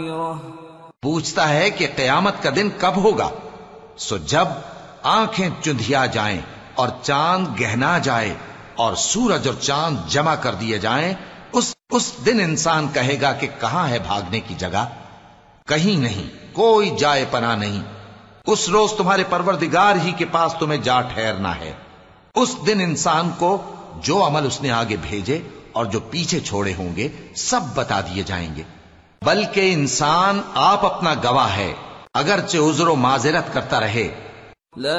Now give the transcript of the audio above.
पूछता है कि क़यामत का दिन कब होगा। सो जब आंखें चुंधिया जाएं और चांद गहना जाए और सूरज और चांद जमा कर दिए जाएं, उस दिन इंसान कहेगा कि कहां है भागने की जगह। कहीं नहीं, कोई जाए पना नहीं। उस रोज तुम्हारे परवरदिगार ही के पास तुम्हें जा ठहरना है। उस दिन इंसान को जो अमल उसने आगे भेजे और जो पीछे छोड़े होंगे सब बता दिए जाएंगे। बल्कि इंसान आप अपना गवाह है, अगरचे उज़्र व माज़िरत करता रहे